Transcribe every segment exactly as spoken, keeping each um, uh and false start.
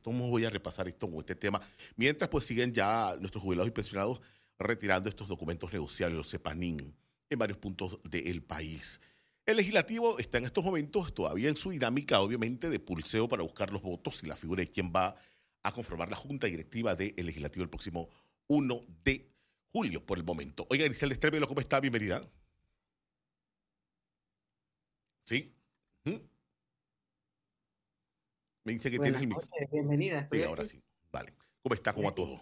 todos modos voy a repasar esto con este tema. Mientras pues siguen ya nuestros jubilados y pensionados retirando estos documentos negociables, los CEPANIN, en varios puntos del país. El legislativo está en estos momentos todavía en su dinámica, obviamente, de pulseo para buscar los votos y la figura de quién va a conformar la junta directiva del legislativo el próximo primero de julio, por el momento. Oiga, Griselda Estremelo, ¿cómo está? Bienvenida. ¿Sí? ¿Mm? Me dice que Buenas tienes el noches, micrófono. bienvenida, Sí, estoy ahora aquí. sí. Vale. ¿Cómo está? ¿Cómo va todo?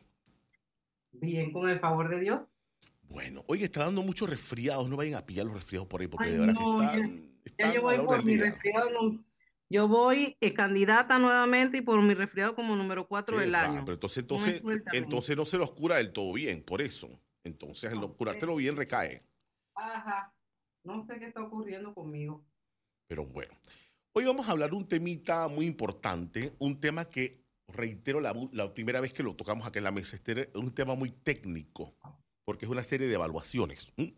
Bien, con el favor de Dios. Bueno, oye, está dando muchos resfriados. No vayan a pillar los resfriados por ahí, porque Ay, de verdad que no, ya, están, ya yo están a voy la orden por del mi día. resfriado. no- Yo voy eh, candidata nuevamente y por mi resfriado como número cuatro Qué del va, año. pero entonces, No me entonces, sueltan. entonces no se los cura del todo bien, por eso. Entonces, el No no sé. curártelo bien recae. Ajá. No sé qué está ocurriendo conmigo. Pero bueno, hoy vamos a hablar de un temita muy importante, un tema que, reitero, la, la primera vez que lo tocamos aquí en la mesa, este es un tema muy técnico, porque es una serie de evaluaciones. ¿m?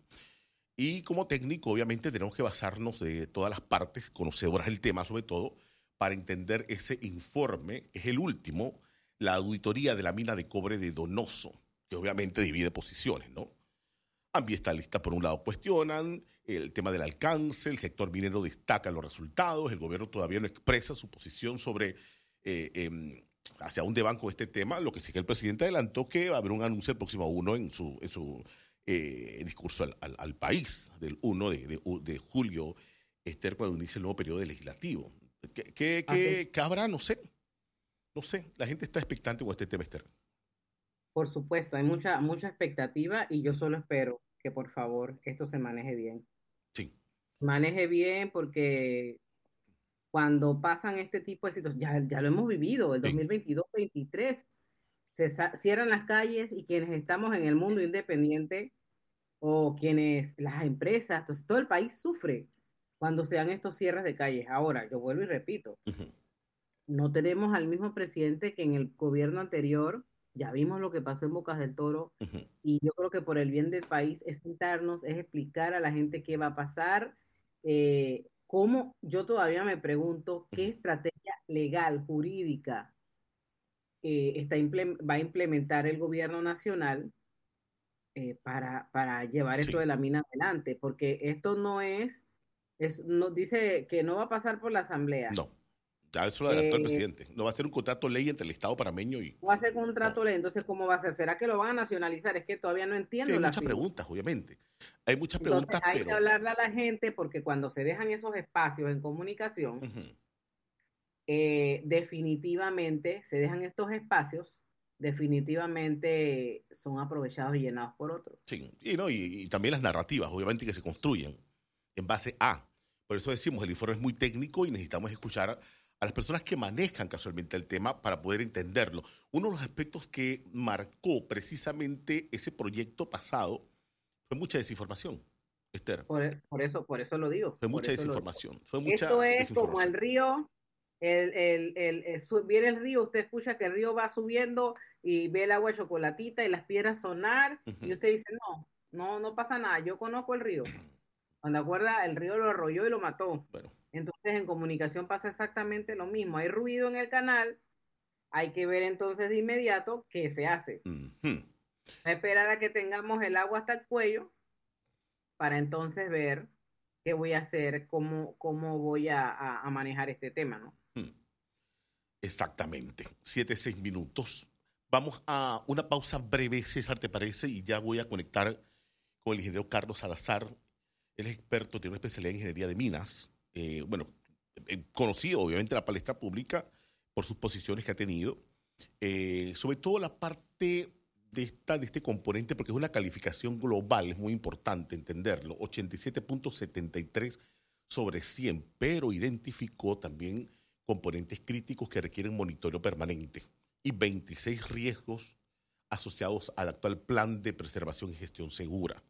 Y como técnico, obviamente, tenemos que basarnos de todas las partes, conocedoras del tema sobre todo, para entender ese informe, que es el último, la auditoría de la mina de cobre de Donoso, que obviamente divide posiciones, ¿no? Ambientalistas, por un lado, cuestionan el tema del alcance, el sector minero destaca los resultados, el gobierno todavía no expresa su posición sobre eh, eh, hacia dónde van con este tema, lo que sí que el presidente adelantó que va a haber un anuncio el próximo uno en su, en su eh, discurso al, al, al país, del uno de, de, de julio, Esther, cuando inicia el nuevo periodo legislativo. ¿Qué, qué, Así, qué, qué habrá? No sé, no sé, la gente está expectante con este tema, Esther. por supuesto, hay mucha, mucha expectativa y yo solo espero que por favor esto se maneje bien. Sí, Maneje bien porque cuando pasan este tipo de situaciones, ya, ya lo hemos vivido, el sí, dos mil veintidós-veintitrés. Se sa- cierran las calles y quienes estamos en el mundo independiente o quienes, las empresas, entonces todo el país sufre cuando se dan estos cierres de calles. Ahora, yo vuelvo y repito, uh-huh, no tenemos al mismo presidente que en el gobierno anterior, ya vimos lo que pasó en Bocas del Toro uh-huh, y yo creo que por el bien del país es sentarnos, es explicar a la gente qué va a pasar, eh, cómo, yo todavía me pregunto qué uh-huh. estrategia legal, jurídica eh, está implem- va a implementar el gobierno nacional eh, para, para llevar esto Sí. de la mina adelante, porque esto no es, es no, dice que no va a pasar por la asamblea, No, ya eso lo adelantó el eh, presidente. No va a ser un contrato ley entre el Estado panameño y... no va a ser No. contrato ley, entonces ¿cómo va a ser? ¿Será que lo van a nacionalizar? Es que todavía no Sí, hay entiendo la muchas figura. preguntas, obviamente. Hay muchas Entonces preguntas, hay que pero... hablarle a la gente porque cuando se dejan esos espacios en comunicación, Ujú. eh, definitivamente se dejan estos espacios, definitivamente son aprovechados y llenados por otros. Sí, y, no, y, y también las narrativas, obviamente, que se construyen en base a. Por eso decimos, el informe es muy técnico y necesitamos escuchar a las personas que manejan casualmente el tema para poder entenderlo. Uno de los aspectos que marcó precisamente ese proyecto pasado fue mucha desinformación, Esther. Por, por eso, por eso lo digo, Fue por mucha eso lo digo. desinformación. Fue Esto mucha es como el desinformación. río, el, el, el, el su- viene el río, usted escucha que el río va subiendo y ve el agua chocolatita y las piedras sonar y Ujú. usted dice, no, no, no pasa nada, yo conozco el río. Cuando acuerda, el río lo arrolló y lo mató. Bueno, Entonces en comunicación pasa exactamente lo mismo. Hay ruido en el canal, hay que ver entonces de inmediato qué se hace. ujú. Esperar a que tengamos el agua hasta el cuello para entonces ver qué voy a hacer, cómo, cómo voy a, a, a manejar este tema, ¿no? Mm, exactamente, siete, seis minutos. Vamos a una pausa breve, César, ¿te parece? Y ya voy a conectar con el ingeniero Carlos Salazar. Él es experto, tiene una especialidad en ingeniería de minas. Eh, bueno, eh, conocido obviamente en la palestra pública por sus posiciones que ha tenido. Eh, sobre todo la parte de, esta, de este componente, porque es una calificación global, es muy importante entenderlo, ochenta y siete punto setenta y tres sobre cien, pero identificó también componentes críticos que requieren monitoreo permanente y veintiséis riesgos asociados al actual plan de preservación y gestión segura.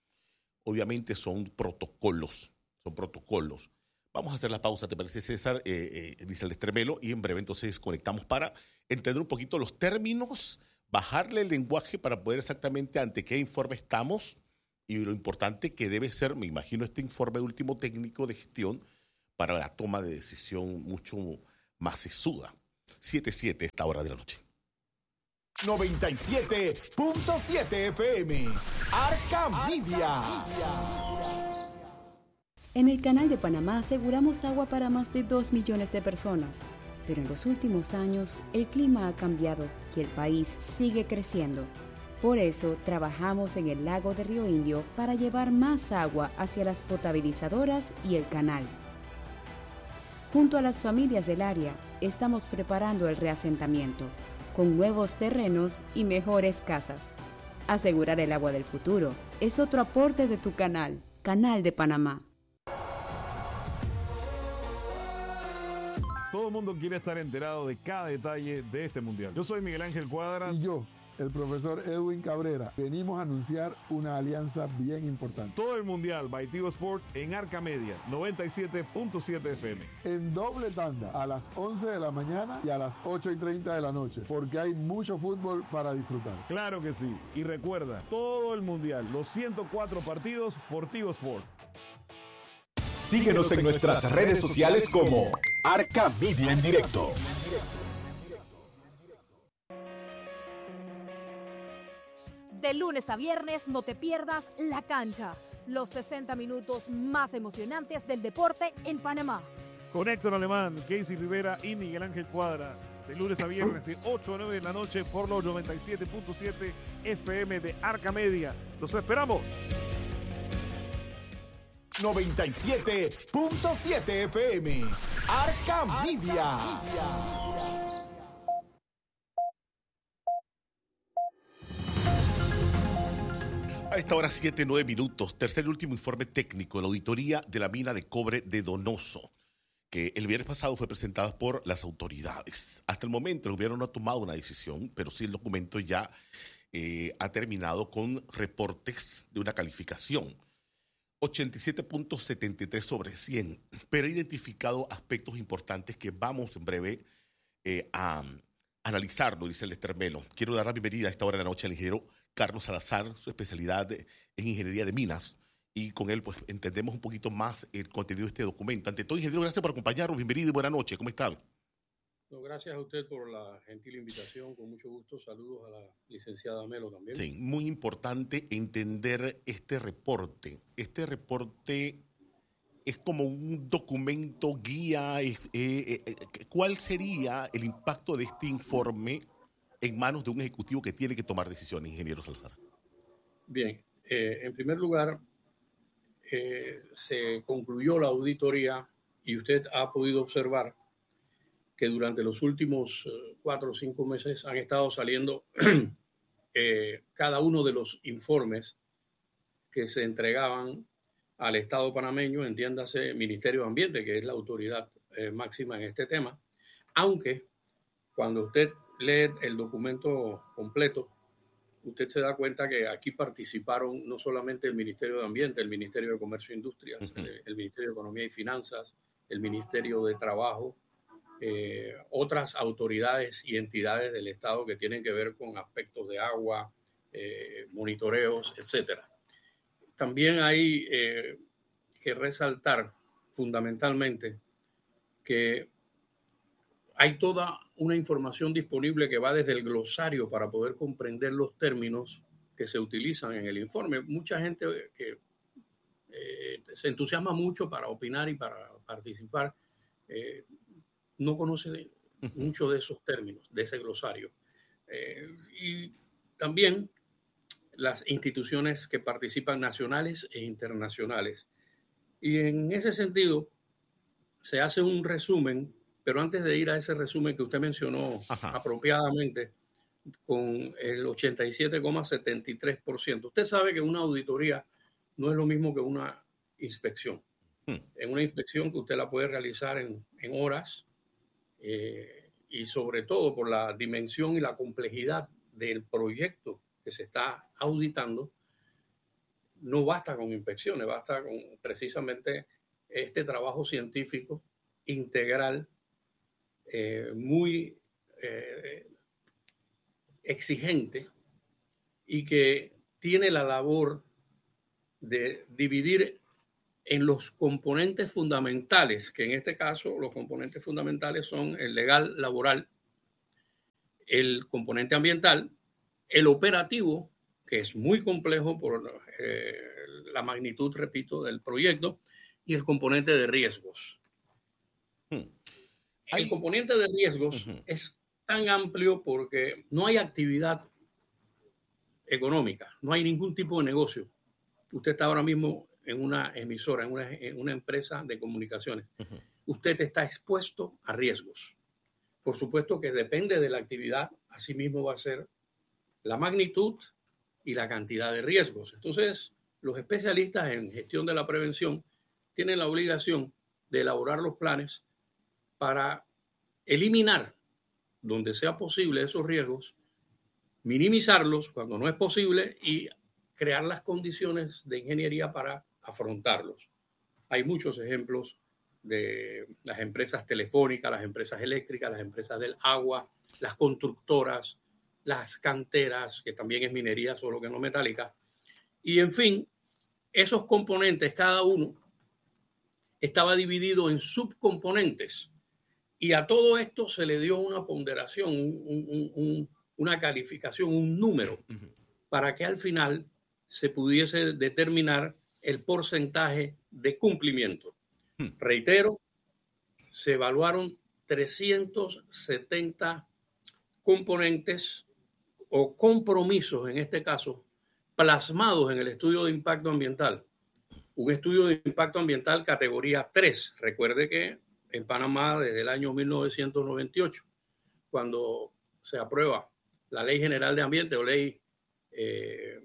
Obviamente son protocolos, son protocolos. Vamos a hacer la pausa, ¿te parece, César? Eh, eh, dice el Estremelo, y en breve entonces conectamos para entender un poquito los términos, bajarle el lenguaje para poder exactamente ante qué informe estamos y lo importante que debe ser, me imagino, este informe último técnico de gestión para la toma de decisión mucho más sesuda. siete siete a esta hora de la noche. noventa y siete punto siete F M, Arca Media. En el Canal de Panamá aseguramos agua para más de dos millones de personas, pero en los últimos años el clima ha cambiado y el país sigue creciendo. Por eso trabajamos en el lago de Río Indio para llevar más agua hacia las potabilizadoras y el canal. Junto a las familias del área, estamos preparando el reasentamiento, con nuevos terrenos y mejores casas. Asegurar el agua del futuro es otro aporte de tu canal, Canal de Panamá. Todo el mundo quiere estar enterado de cada detalle de este mundial. Yo soy Miguel Ángel Cuadra. Y yo, el profesor Edwin Cabrera. Venimos a anunciar una alianza bien importante. Todo el mundial by Tigo Sports en Arca Media, noventa y siete punto siete F M. En doble tanda, a las once de la mañana y a las ocho y treinta de la noche, porque hay mucho fútbol para disfrutar. Claro que sí. Y recuerda, todo el mundial, los ciento cuatro partidos por Tigo Sports. Síguenos en nuestras redes sociales como Arca Media en directo. De lunes a viernes no te pierdas La Cancha, los sesenta minutos más emocionantes del deporte en Panamá. Con Héctor Alemán, Casey Rivera y Miguel Ángel Cuadra. De lunes a viernes de ocho a nueve de la noche por los noventa y siete punto siete F M de Arca Media. ¡Los esperamos! noventa y siete punto siete F M, Arca Media. A esta hora siete, nueve minutos, tercer y último informe técnico de la auditoría de la mina de cobre de Donoso, que el viernes pasado fue presentada por las autoridades. Hasta el momento el gobierno no ha tomado una decisión, pero sí el documento ya eh, ha terminado con reportes de una calificación. ochenta y siete punto setenta y tres sobre cien, pero ha identificado aspectos importantes que vamos en breve eh, a analizarlo, dice el Estermelo. Quiero dar la bienvenida a esta hora de la noche al ingeniero Carlos Salazar, su especialidad en ingeniería de minas, y con él pues entendemos un poquito más el contenido de este documento. Ante todo, ingeniero, gracias por acompañarnos, bienvenido y buenas noches, ¿cómo está? No, gracias a usted por la gentil invitación, con mucho gusto, saludos a la licenciada Melo también. Sí, muy importante entender este reporte. Este reporte es como un documento guía. Es, eh, eh, ¿Cuál sería el impacto de este informe en manos de un ejecutivo que tiene que tomar decisiones, ingeniero Salazar? Bien, eh, en primer lugar, eh, se concluyó la auditoría y usted ha podido observar que durante los últimos uh, cuatro o cinco meses han estado saliendo eh, cada uno de los informes que se entregaban al Estado panameño, entiéndase Ministerio de Ambiente, que es la autoridad eh, máxima en este tema, aunque cuando usted lee el documento completo, usted se da cuenta que aquí participaron no solamente el Ministerio de Ambiente, el Ministerio de Comercio e Industrias, uh-huh. el, el Ministerio de Economía y Finanzas, el Ministerio de Trabajo, eh, otras autoridades y entidades del Estado que tienen que ver con aspectos de agua, eh, monitoreos, etcétera. También hay eh, que resaltar fundamentalmente que hay toda una información disponible que va desde el glosario para poder comprender los términos que se utilizan en el informe. Mucha gente que eh, se entusiasma mucho para opinar y para participar eh, no conoce mucho de esos términos, de ese glosario. Eh, y también las instituciones que participan nacionales e internacionales. Y en ese sentido se hace un resumen. Pero antes de ir a ese resumen que usted mencionó Ajá. apropiadamente, con el ochenta y siete coma setenta y tres por ciento, usted sabe que una auditoría no es lo mismo que una inspección. Hmm. En una inspección que usted la puede realizar en, en horas eh, y sobre todo por la dimensión y la complejidad del proyecto que se está auditando, no basta con inspecciones, basta con precisamente este trabajo científico integral, Eh, muy eh, exigente y que tiene la labor de dividir en los componentes fundamentales, que en este caso los componentes fundamentales son el legal, laboral el componente ambiental, el operativo, que es muy complejo por eh, la magnitud, repito, del proyecto, y el componente de riesgos. Hmm. El componente de riesgos uh-huh. es tan amplio porque no hay actividad económica, no hay ningún tipo de negocio. Usted está ahora mismo en una emisora, en una, en una empresa de comunicaciones. Uh-huh. Usted está expuesto a riesgos. Por supuesto que depende de la actividad, así mismo va a ser la magnitud y la cantidad de riesgos. Entonces, los especialistas en gestión de la prevención tienen la obligación de elaborar los planes para eliminar, donde sea posible, esos riesgos, minimizarlos cuando no es posible y crear las condiciones de ingeniería para afrontarlos. Hay muchos ejemplos de las empresas telefónicas, las empresas eléctricas, las empresas del agua, las constructoras, las canteras, que también es minería, solo que no metálica. Y en fin, esos componentes, cada uno estaba dividido en subcomponentes. Y a todo esto se le dio una ponderación, un, un, un, una calificación, un número, para que al final se pudiese determinar el porcentaje de cumplimiento. Reitero, se evaluaron trescientos setenta componentes o compromisos, en este caso, plasmados en el estudio de impacto ambiental. Un estudio de impacto ambiental categoría tres. Recuerde que en Panamá, desde el año mil novecientos noventa y ocho, cuando se aprueba la Ley General de Ambiente o Ley eh,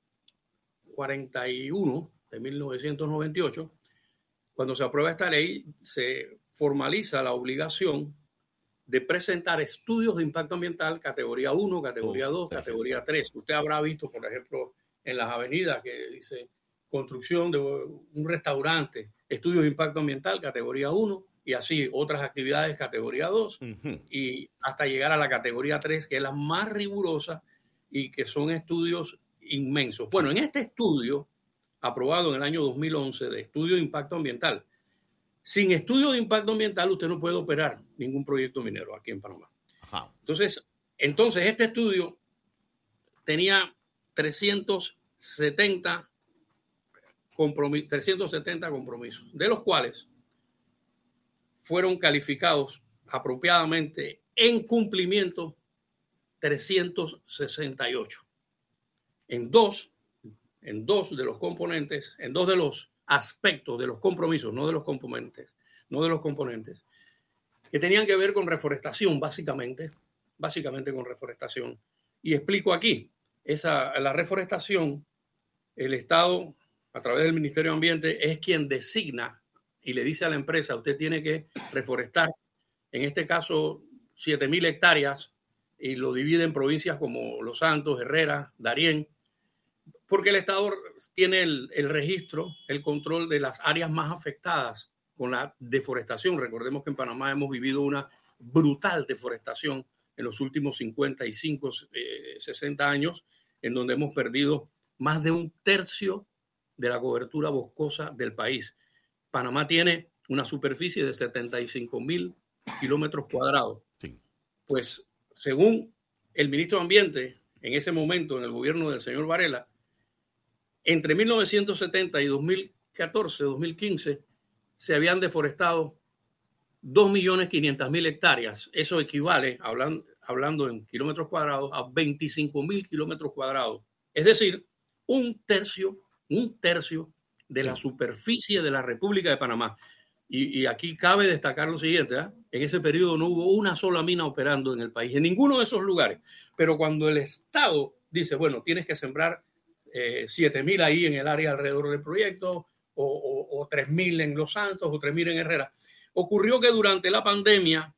cuarenta y uno de mil novecientos noventa y ocho, cuando se aprueba esta ley, se formaliza la obligación de presentar estudios de impacto ambiental categoría uno, categoría dos, categoría tres. Usted habrá visto, por ejemplo, en las avenidas que dice construcción de un restaurante, estudios de impacto ambiental categoría uno, y así otras actividades categoría dos, uh-huh. y hasta llegar a la categoría tres, que es la más rigurosa y que son estudios inmensos. Bueno, en este estudio, aprobado en el año dos mil once, de estudio de impacto ambiental, sin estudio de impacto ambiental usted no puede operar ningún proyecto minero aquí en Panamá. Ajá. Entonces, entonces, este estudio tenía trescientos setenta, compromis- trescientos setenta compromisos, de los cuales fueron calificados apropiadamente en cumplimiento trescientos sesenta y ocho. En dos, en dos de los componentes, en dos de los aspectos de los compromisos, no de los componentes, no de los componentes, que tenían que ver con reforestación, básicamente, básicamente con reforestación. Y explico aquí, esa, la reforestación, el Estado, a través del Ministerio de Ambiente, es quien designa y le dice a la empresa, usted tiene que reforestar, en este caso, siete mil hectáreas, y lo divide en provincias como Los Santos, Herrera, Darién, porque el Estado tiene el, el registro, el control de las áreas más afectadas con la deforestación. Recordemos que en Panamá hemos vivido una brutal deforestación en los últimos cincuenta y cinco, sesenta años, en donde hemos perdido más de un tercio de la cobertura boscosa del país. Panamá tiene una superficie de setenta y cinco mil kilómetros cuadrados. Sí. Pues, según el ministro de Ambiente, en ese momento, en el gobierno del señor Varela, entre mil novecientos setenta y dos mil catorce, dos mil quince, se habían deforestado dos millones quinientas mil hectáreas. Eso equivale, hablando, hablando en kilómetros cuadrados, a veinticinco mil kilómetros cuadrados. Es decir, un tercio, un tercio de la superficie de la República de Panamá. Y, y aquí cabe destacar lo siguiente, ¿eh? En ese periodo no hubo una sola mina operando en el país, en ninguno de esos lugares. Pero cuando el Estado dice, bueno, tienes que sembrar eh, siete mil ahí en el área alrededor del proyecto, o, o, o tres mil en Los Santos, o tres mil en Herrera, ocurrió que durante la pandemia,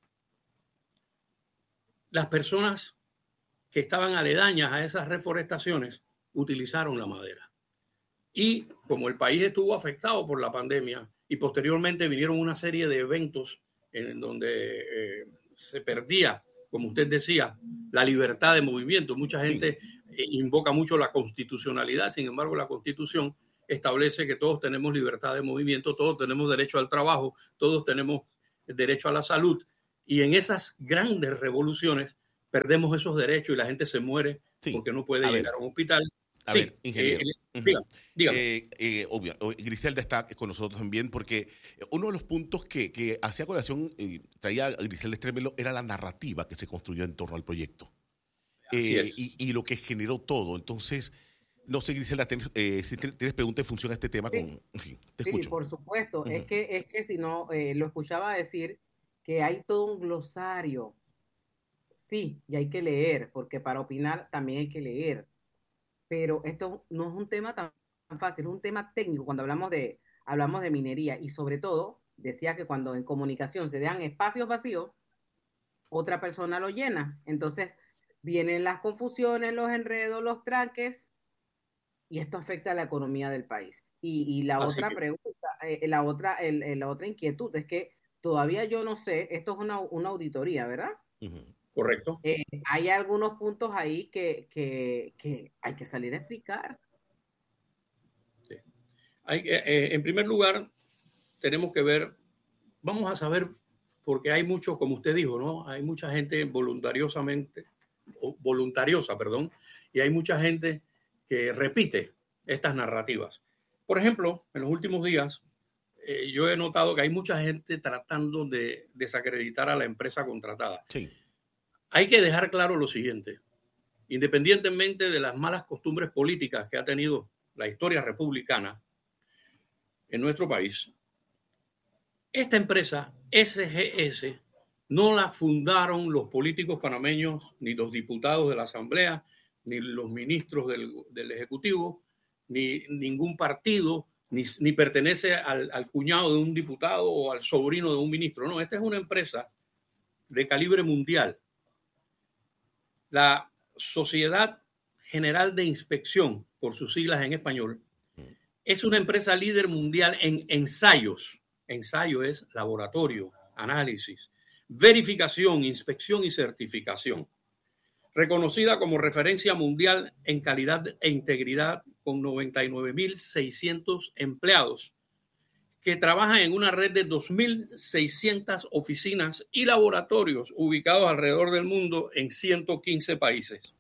las personas que estaban aledañas a esas reforestaciones utilizaron la madera. Y como el país estuvo afectado por la pandemia y posteriormente vinieron una serie de eventos en donde eh, se perdía, como usted decía, la libertad de movimiento. Mucha gente eh, invoca mucho la constitucionalidad, sin embargo la Constitución establece que todos tenemos libertad de movimiento, todos tenemos derecho al trabajo, todos tenemos derecho a la salud. Y en esas grandes revoluciones, perdemos esos derechos y la gente se muere Sí. porque no puede A ver. llegar a un hospital. A Sí, ver, ingeniero. eh, Ujú. dígame, dígame. Eh, eh, obvio, o- Griselda está con nosotros también porque uno de los puntos que, que hacía colación, eh, traía a Griselda Estrémelo, era la narrativa que se construyó en torno al proyecto. Así Eh, es. y, y lo que generó todo. Entonces, no sé, Griselda, tienes, eh, si tienes pregunta en función a este tema. Sí. Con, en fin, te Sí, escucho. por supuesto. Ujú. Es que, es que si no, eh, lo escuchaba decir que hay todo un glosario. Sí, y hay que leer, porque para opinar también hay que leer. Pero esto no es un tema tan tan fácil, es un tema técnico cuando hablamos de, hablamos de minería. Y sobre todo, decía que cuando en comunicación se dejan espacios vacíos, otra persona lo llena. Entonces, vienen las confusiones, los enredos, los tranques, y esto afecta a la economía del país. Y, y la Así otra que- pregunta, eh, la otra, el- el- la otra inquietud es que todavía yo no sé, esto es una, una auditoría, ¿verdad? Ujú. Correcto. Eh, hay algunos puntos ahí que, que, que hay que salir a explicar. Hay, eh, eh, en primer lugar, tenemos que ver, vamos a saber, porque hay muchos, como usted dijo, ¿no? Hay mucha gente voluntariosamente, o voluntariosa, perdón, y hay mucha gente que repite estas narrativas. Por ejemplo, en los últimos días, eh, yo he notado que hay mucha gente tratando de desacreditar a la empresa contratada. Sí. Hay que dejar claro lo siguiente. Independientemente de las malas costumbres políticas que ha tenido la historia republicana en nuestro país, esta empresa S G S no la fundaron los políticos panameños, ni los diputados de la Asamblea, ni los ministros del, del Ejecutivo, ni ningún partido, ni, ni pertenece al, al cuñado de un diputado o al sobrino de un ministro. No, esta es una empresa de calibre mundial. La Sociedad General de Inspección, por sus siglas en español, es una empresa líder mundial en ensayos. Ensayo es laboratorio, análisis, verificación, inspección y certificación. Reconocida como referencia mundial en calidad e integridad con noventa y nueve mil seiscientos empleados que trabajan en una red de dos mil seiscientas oficinas y laboratorios ubicados alrededor del mundo en ciento quince países.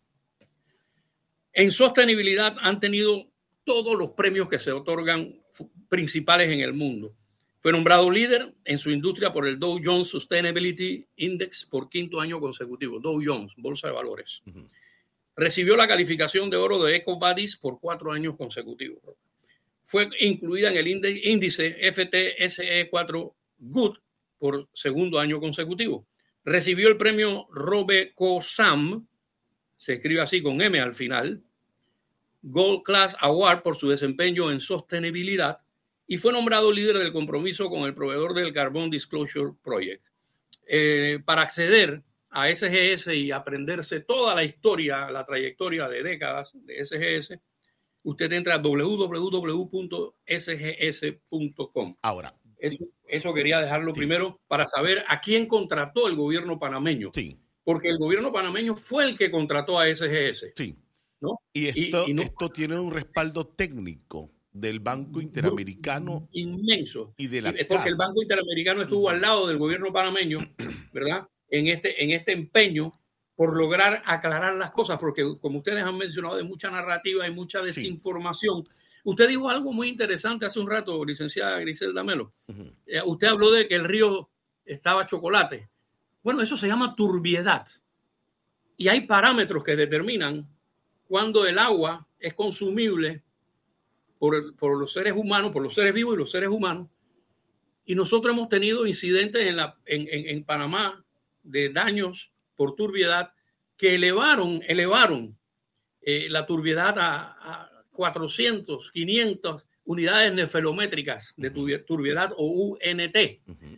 En sostenibilidad han tenido todos los premios que se otorgan principales en el mundo. Fue nombrado líder en su industria por el Dow Jones Sustainability Index por quinto año consecutivo. Dow Jones, Bolsa de Valores. Uh-huh. Recibió la calificación de oro de EcoVadis por cuatro años consecutivos. Fue incluida en el índice F T S E cuatro Good por segundo año consecutivo. Recibió el premio RobecoSAM, se escribe así con M al final, Gold Class Award por su desempeño en sostenibilidad y fue nombrado líder del compromiso con el proveedor del Carbon Disclosure Project. Eh, para acceder a S G S y aprenderse toda la historia, la trayectoria de décadas de S G S, usted entra a doble u doble u doble u punto s g s punto com. Ahora, eso, eso quería dejarlo sí. primero para saber a quién contrató el gobierno panameño. Sí. Porque el gobierno panameño fue el que contrató a S G S. Sí. ¿No? Y esto, y, y no, esto tiene un respaldo técnico del Banco Interamericano inmenso. Y de la porque C A F. El Banco Interamericano estuvo al lado del gobierno panameño, ¿verdad? En este, en este empeño por lograr aclarar las cosas, porque como ustedes han mencionado, hay mucha narrativa y mucha desinformación. Sí. Usted dijo algo muy interesante hace un rato, licenciada Griselda Melo. Uh-huh. Eh, usted habló de que el río estaba chocolate. Bueno, eso se llama turbiedad. Y hay parámetros que determinan cuando el agua es consumible por, por los seres humanos, por los seres vivos y los seres humanos. Y nosotros hemos tenido incidentes en, la, en, en, en Panamá de daños por turbiedad que elevaron, elevaron eh, la turbiedad a, a cuatrocientos, quinientas unidades nefelométricas de turbiedad o U N T. Uh-huh.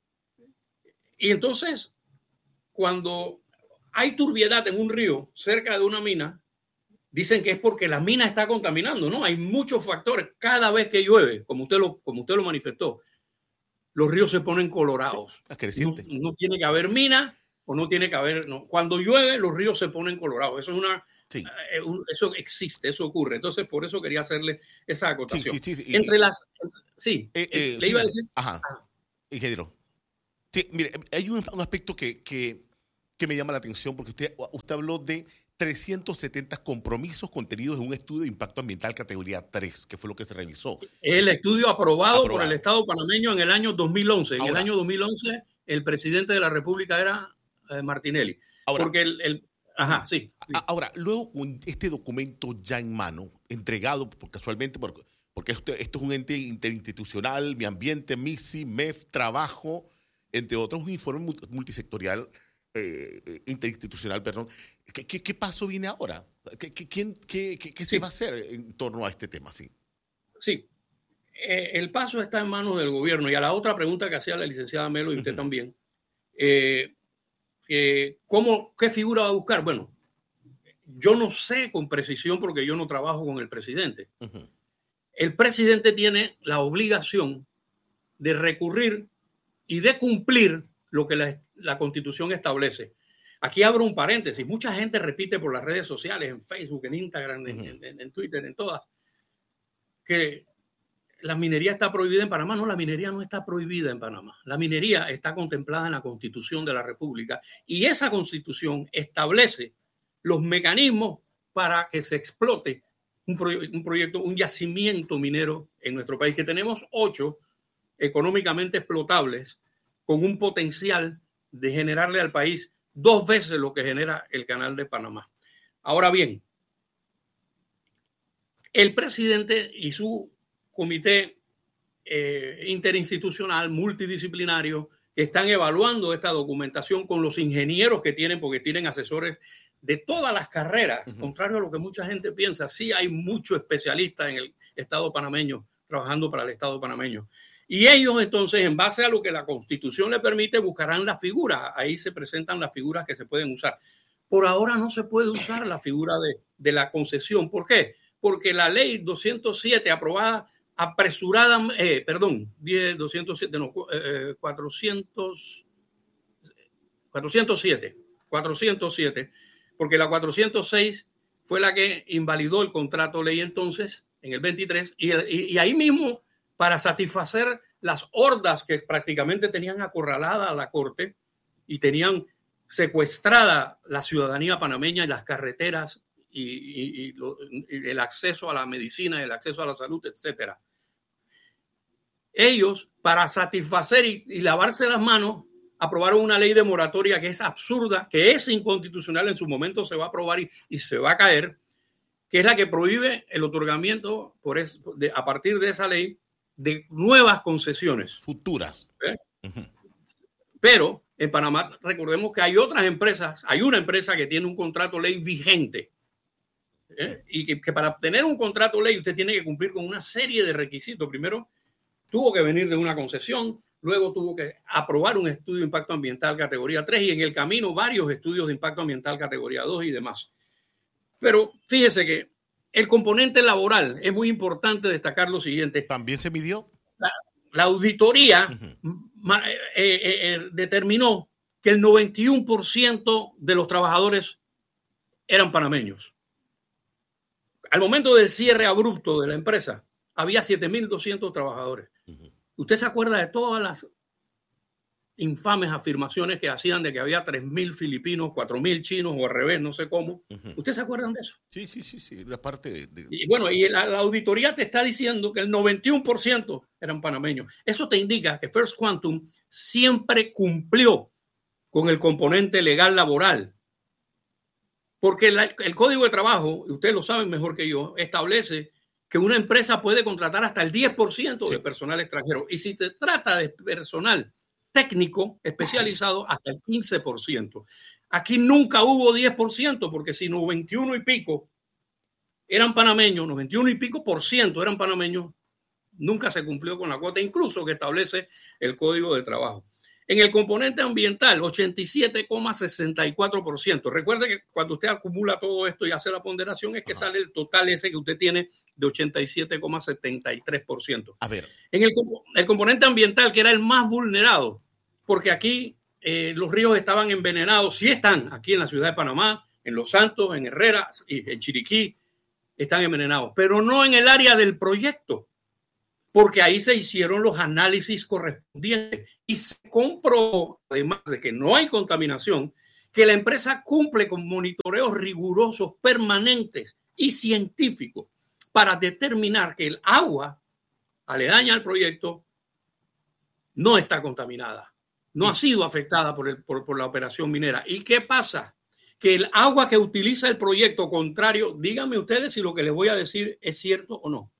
Y entonces, cuando hay turbiedad en un río cerca de una mina, dicen que es porque la mina está contaminando, ¿no? Hay muchos factores. Cada vez que llueve, como usted lo, como usted lo manifestó, los ríos se ponen colorados. No, no tiene que haber mina o no tiene que haber... No. Cuando llueve, los ríos se ponen colorados. Eso es una... Sí. Eh, un, eso existe, eso ocurre. Entonces, por eso quería hacerle esa acotación. Sí, sí, sí. Entre las... Sí, eh, eh, le sí, iba a decir... Ajá, ingeniero. Sí, mire, hay un, un aspecto que, que, que me llama la atención, porque usted, usted habló de trescientos setenta compromisos contenidos en un estudio de impacto ambiental categoría tres, que fue lo que se revisó. El estudio aprobado, aprobado. por el Estado panameño en el año dos mil once. En Ahora, el año dos mil once, el presidente de la República era eh, Martinelli. Ahora, porque el, el Ajá, sí, sí. Ahora, luego con este documento ya en mano, entregado por, casualmente, por, porque esto, esto es un ente interinstitucional, Mi Ambiente, MISI, M E F, Trabajo, entre otros, un informe multisectorial, eh, interinstitucional, perdón. ¿Qué, qué, qué paso viene ahora? ¿Qué, qué, quién, qué, qué, qué se sí. va a hacer en torno a este tema? Sí, sí. Eh, el paso está en manos del gobierno. Y a la otra pregunta que hacía la licenciada Melo y usted uh-huh. también, eh, Eh, ¿cómo, ¿qué figura va a buscar? Bueno, yo no sé con precisión porque yo no trabajo con el presidente. Uh-huh. El presidente tiene la obligación de recurrir y de cumplir lo que la, la Constitución establece. Aquí abro un paréntesis. Mucha gente repite por las redes sociales, en Facebook, en Instagram, uh-huh. en, en, en Twitter, en todas, que la minería está prohibida en Panamá. No, la minería no está prohibida en Panamá. La minería está contemplada en la Constitución de la República y esa Constitución establece los mecanismos para que se explote un, proye- un proyecto, un yacimiento minero en nuestro país, que tenemos ocho económicamente explotables con un potencial de generarle al país dos veces lo que genera el Canal de Panamá. Ahora bien, el presidente y su comité eh, interinstitucional, multidisciplinario, que están evaluando esta documentación con los ingenieros que tienen, porque tienen asesores de todas las carreras, uh-huh. contrario a lo que mucha gente piensa. Sí hay muchos especialistas en el Estado panameño trabajando para el Estado panameño. Y ellos entonces, en base a lo que la Constitución le permite, buscarán las figuras. Ahí se presentan las figuras que se pueden usar. Por ahora no se puede usar la figura de, de la concesión. ¿Por qué? Porque la ley doscientos siete, aprobada apresurada, eh, perdón, doscientos siete, no, eh, cuatrocientos, cuatrocientos siete, cuatrocientos siete, porque la cuatrocientos seis fue la que invalidó el contrato ley entonces, en el veintitrés, y, y, y ahí mismo, para satisfacer las hordas que prácticamente tenían acorralada a la Corte y tenían secuestrada la ciudadanía panameña en las carreteras, Y, y, y, lo, y el acceso a la medicina, el acceso a la salud, etcétera. Ellos, para satisfacer y, y lavarse las manos, aprobaron una ley de moratoria que es absurda, que es inconstitucional, en su momento se va a aprobar y, y se va a caer, que es la que prohíbe el otorgamiento por es, de, a partir de esa ley de nuevas concesiones. Futuras. ¿Eh? Uh-huh. Pero en Panamá, recordemos que hay otras empresas, hay una empresa que tiene un contrato ley vigente. ¿Eh? Y que, que para obtener un contrato ley usted tiene que cumplir con una serie de requisitos. Primero, tuvo que venir de una concesión, luego tuvo que aprobar un estudio de impacto ambiental categoría tres y en el camino varios estudios de impacto ambiental categoría dos y demás. Pero fíjese que el componente laboral es muy importante destacar lo siguiente. ¿También se midió? La, la auditoría uh-huh. ma, eh, eh, eh, determinó que el noventa y uno por ciento de los trabajadores eran panameños. Al momento del cierre abrupto de la empresa, había siete mil doscientos trabajadores. Uh-huh. ¿Usted se acuerda de todas las infames afirmaciones que hacían de que había tres mil filipinos, cuatro mil chinos o al revés, no sé cómo? Uh-huh. ¿Usted se acuerdan de eso? Sí, sí, sí, sí, la parte de... de... Y bueno, y la, la auditoría te está diciendo que el noventa y uno por ciento eran panameños. Eso te indica que First Quantum siempre cumplió con el componente legal laboral. Porque la, el Código de Trabajo, ustedes lo saben mejor que yo, establece que una empresa puede contratar hasta el diez por ciento sí. de personal extranjero. Y si se trata de personal técnico especializado, hasta el quince por ciento. Aquí nunca hubo diez por ciento, porque si noventa y uno y pico eran panameños, noventa y uno y pico por ciento eran panameños, nunca se cumplió con la cuota, incluso que establece el Código de Trabajo. En el componente ambiental, ochenta y siete coma sesenta y cuatro por ciento. Recuerde que cuando usted acumula todo esto y hace la ponderación es que Ajá. sale el total ese que usted tiene de ochenta y siete coma setenta y tres por ciento. A ver. En el, el componente ambiental, que era el más vulnerado, porque aquí eh, los ríos estaban envenenados, sí están aquí en la ciudad de Panamá, en Los Santos, en Herrera y en Chiriquí, están envenenados, pero no en el área del proyecto, porque ahí se hicieron los análisis correspondientes y se comprobó, además de que no hay contaminación, que la empresa cumple con monitoreos rigurosos, permanentes y científicos para determinar que el agua aledaña al proyecto no está contaminada, no ha sido afectada por, el, por, por la operación minera. ¿Y qué pasa? Que el agua que utiliza el proyecto, contrario, díganme ustedes si lo que les voy a decir es cierto o no.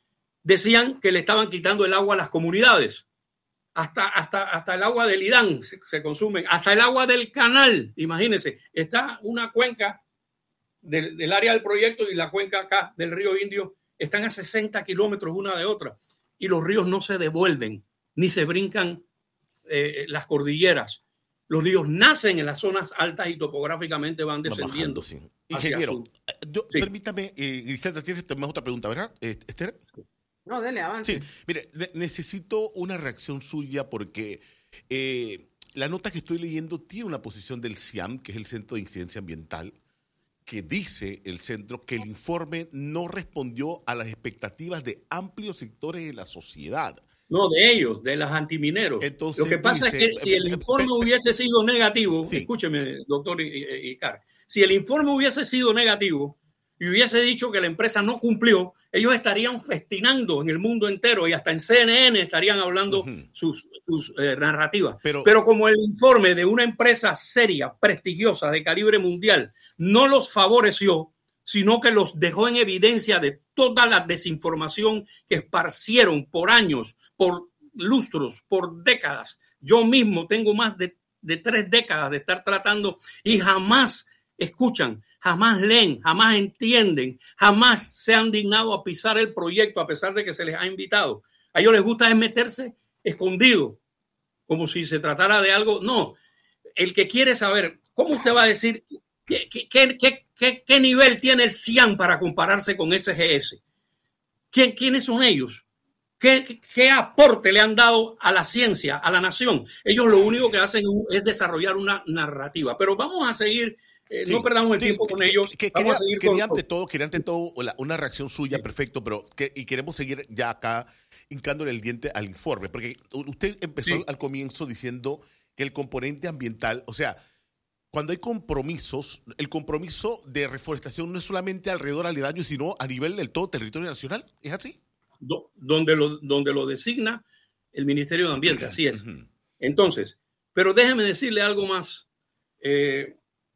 Decían que le estaban quitando el agua a las comunidades. Hasta, hasta, hasta el agua del Idán se, se consume, hasta el agua del canal. Imagínense, está una cuenca del, del área del proyecto y la cuenca acá del río Indio están a sesenta kilómetros una de otra y los ríos no se devuelven ni se brincan eh, las cordilleras. Los ríos nacen en las zonas altas y topográficamente van descendiendo. Bajando, sí. Ingeniero, yo, sí. permítame, eh, Griselda, tienes más otra pregunta, ¿verdad, Esther? No, dele, avance. Sí, mire, ne- necesito una reacción suya porque eh, la nota que estoy leyendo tiene una posición del C I A M, que es el Centro de Incidencia Ambiental, que dice el centro que el informe no respondió a las expectativas de amplios sectores de la sociedad. No, de ellos, de las antimineros. Entonces, lo que pasa dice, es que si el informe eh, hubiese sido negativo, sí. Escúcheme, doctor Icar, si el informe hubiese sido negativo y hubiese dicho que la empresa no cumplió, ellos estarían festinando en el mundo entero y hasta en C N N estarían hablando uh-huh. sus, sus eh, narrativas. Pero, Pero como el informe de una empresa seria, prestigiosa, de calibre mundial, no los favoreció, sino que los dejó en evidencia de toda la desinformación que esparcieron por años, por lustros, por décadas. Yo mismo tengo más de, de tres décadas de estar tratando y jamás escuchan, jamás leen, jamás entienden, jamás se han dignado a pisar el proyecto a pesar de que se les ha invitado. A ellos les gusta es meterse escondido, como si se tratara de algo. No, el que quiere saber, ¿cómo usted va a decir qué, qué, qué, qué, qué nivel tiene el C I A M para compararse con S G S? ¿Quién, ¿Quiénes son ellos? ¿Qué, ¿Qué aporte le han dado a la ciencia, a la nación? Ellos lo único que hacen es desarrollar una narrativa. Pero vamos a seguir, eh, sí, no perdamos el sí, tiempo con que, ellos. Que, vamos quería, a seguir quería con... ante todo, quería ante todo una reacción suya, sí. Perfecto, pero que, y queremos seguir ya acá hincándole el diente al informe, porque usted empezó sí. al comienzo diciendo que el componente ambiental, o sea, cuando hay compromisos, el compromiso de reforestación no es solamente alrededor aledaño, sino a nivel del todo territorio nacional, ¿es así? Do, donde, lo, donde lo designa el Ministerio de Ambiente, así es. Uh-huh. Entonces, pero déjeme decirle algo más. Eh,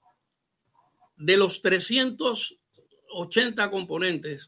de los trescientos ochenta componentes,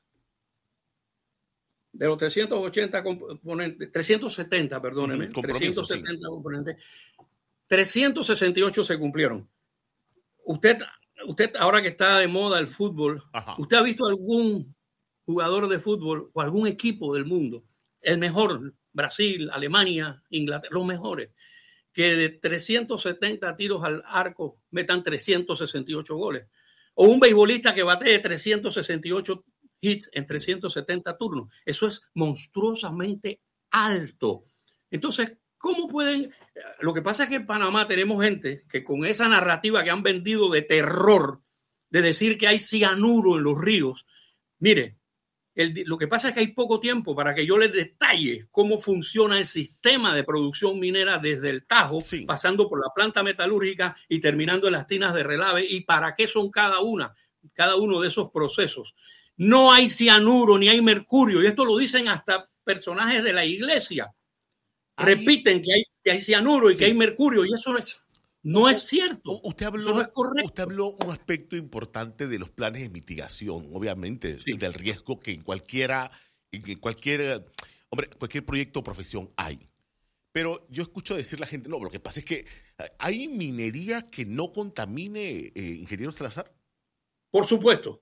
de los trescientos ochenta componentes, trescientos setenta, perdóneme, uh-huh. trescientos setenta sí. componentes, trescientos sesenta y ocho se cumplieron. Usted, usted ahora que está de moda el fútbol, Ajá. ¿usted ha visto algún jugador de fútbol o algún equipo del mundo, el mejor, Brasil, Alemania, Inglaterra, los mejores, que de trescientos setenta tiros al arco metan trescientos sesenta y ocho goles? O un beisbolista que batee trescientos sesenta y ocho hits en trescientos setenta turnos. Eso es monstruosamente alto. Entonces, ¿cómo pueden? Lo que pasa es que en Panamá tenemos gente que con esa narrativa que han vendido de terror, de decir que hay cianuro en los ríos, mire, El, lo que pasa es que hay poco tiempo para que yo les detalle cómo funciona el sistema de producción minera desde el Tajo, sí. pasando por la planta metalúrgica y terminando en las tinas de relave, y para qué son cada una, cada uno de esos procesos. No hay cianuro ni hay mercurio, y esto lo dicen hasta personajes de la iglesia. Hay, Repiten que hay, que hay cianuro y sí. que hay mercurio, y eso es No es cierto. Usted habló, Eso no es correcto. Usted habló un aspecto importante de los planes de mitigación, obviamente, sí. del riesgo que en cualquiera, en cualquier, hombre, cualquier proyecto o profesión hay. Pero yo escucho decir a la gente, no, lo que pasa es que hay minería que no contamine, eh, ingeniero Salazar. Por supuesto.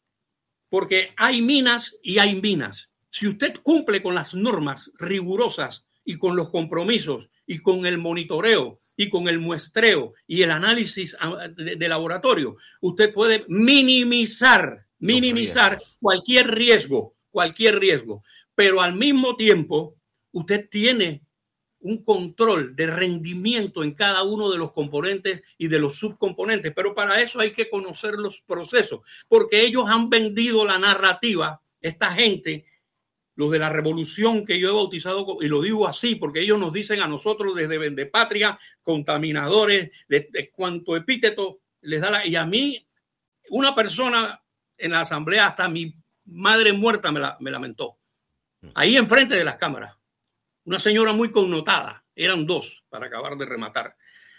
Porque hay minas y hay minas. Si usted cumple con las normas rigurosas y con los compromisos y con el monitoreo y con el muestreo y el análisis de, de laboratorio, usted puede minimizar, minimizar cualquier riesgo, cualquier riesgo. Pero al mismo tiempo, usted tiene un control de rendimiento en cada uno de los componentes y de los subcomponentes. Pero para eso hay que conocer los procesos, porque ellos han vendido la narrativa, esta gente, los de la revolución que yo he bautizado, y lo digo así porque ellos nos dicen a nosotros desde Vendepatria, contaminadores, de, de cuanto epíteto les da la, y a mí una persona en la asamblea, hasta mi madre muerta me, la, me lamentó, ahí enfrente de las cámaras, una señora muy connotada, eran dos para acabar de rematar,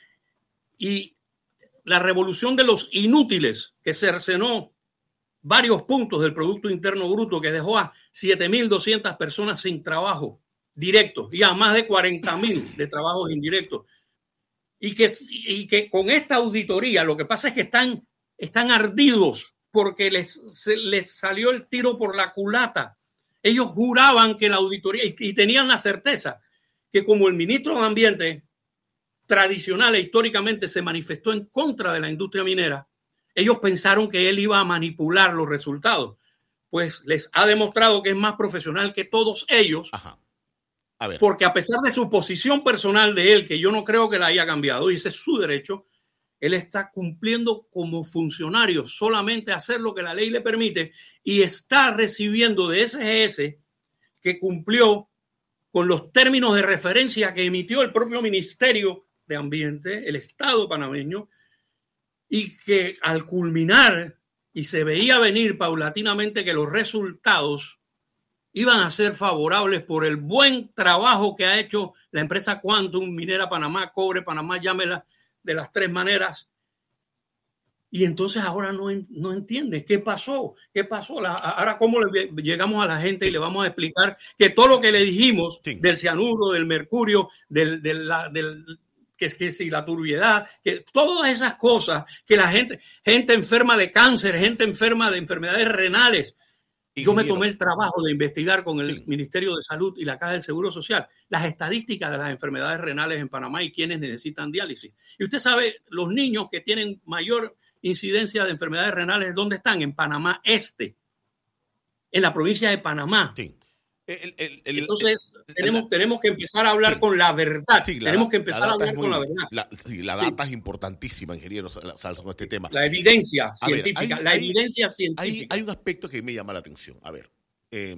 y la revolución de los inútiles que cercenó varios puntos del Producto Interno Bruto, que dejó a siete mil doscientas personas sin trabajo directo y a más de cuarenta mil de trabajos indirectos. Y que, y que con esta auditoría lo que pasa es que están, están ardidos porque les, se, les salió el tiro por la culata. Ellos juraban que la auditoría, y, y tenían la certeza que como el ministro de Ambiente tradicional e históricamente se manifestó en contra de la industria minera, ellos pensaron que él iba a manipular los resultados. Pues les ha demostrado que es más profesional que todos ellos. Ajá. A ver. Porque a pesar de su posición personal de él, que yo no creo que la haya cambiado, y ese es su derecho, él está cumpliendo como funcionario solamente hacer lo que la ley le permite y está recibiendo de S G S, que cumplió con los términos de referencia que emitió el propio Ministerio de Ambiente, el Estado panameño, y que al culminar, y se veía venir paulatinamente que los resultados iban a ser favorables por el buen trabajo que ha hecho la empresa Quantum, Minera Panamá, Cobre Panamá, llámela de las tres maneras. Y entonces ahora no, no entiende qué pasó, qué pasó. La, ahora cómo le llegamos a la gente y le vamos a explicar que todo lo que le dijimos sí. del cianuro, del mercurio, del, del, la, del que es que si la turbiedad, que todas esas cosas que la gente, gente enferma de cáncer, gente enferma de enfermedades renales. Yo me tomé el trabajo de investigar con el sí. Ministerio de Salud y la Caja del Seguro Social las estadísticas de las enfermedades renales en Panamá y quienes necesitan diálisis. Y usted sabe, los niños que tienen mayor incidencia de enfermedades renales, ¿dónde están? En Panamá Este, en la provincia de Panamá. Sí. El, el, el, el, Entonces, el, tenemos, el, tenemos que empezar a hablar sí. con la verdad. Sí, la, tenemos que empezar a hablar muy, con la verdad. La, sí, la data sí. es importantísima, ingeniero Salso, con este tema. La evidencia a científica. Ver, hay, la hay, evidencia científica. Hay, hay un aspecto que me llama la atención. A ver, eh,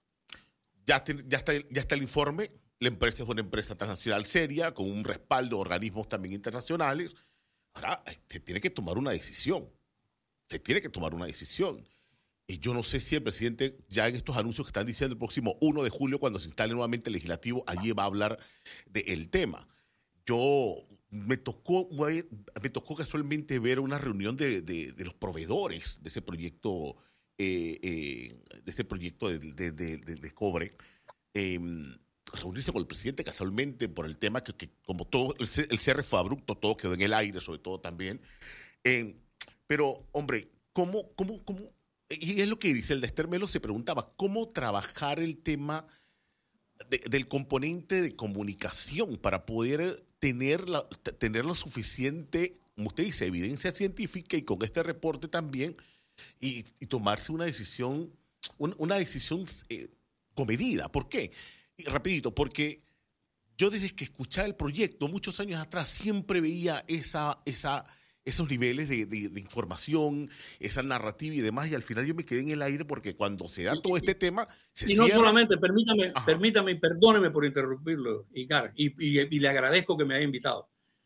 ya, te, ya, está, ya está el informe. La empresa es una empresa transnacional seria, con un respaldo de organismos también internacionales. Ahora, se tiene que tomar una decisión. Se tiene que tomar una decisión. Y yo no sé si el presidente, ya en estos anuncios que están diciendo el próximo primero de julio, cuando se instale nuevamente el legislativo, allí va a hablar del tema. Yo me tocó, me tocó casualmente ver una reunión de, de, de los proveedores de ese proyecto, eh, eh, de ese proyecto de, de, de, de, de cobre. Eh, reunirse con el presidente casualmente por el tema que, que como todo, el, el cierre fue abrupto, todo quedó en el aire, sobre todo también. Eh, pero, hombre, ¿cómo, cómo, cómo? Y es lo que dice el Dester Melo, se preguntaba, ¿cómo trabajar el tema de, del componente de comunicación para poder tener la, tener lo suficiente, como usted dice, evidencia científica y con este reporte también, y, y tomarse una decisión, una, una decisión eh, comedida? ¿Por qué? Y rapidito, porque yo desde que escuchaba el proyecto, muchos años atrás, siempre veía esa... esa esos niveles de, de, de información, esa narrativa y demás, y al final yo me quedé en el aire porque cuando se da todo este tema, se Y no cierra. solamente, permítame, Ajá. permítame y perdóneme por interrumpirlo, Icar, y, y, y le agradezco que me haya invitado.